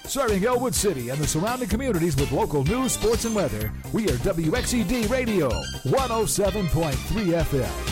Serving Elwood City and the surrounding communities with local news, sports, and weather, we are WXED Radio, 107.3 FM.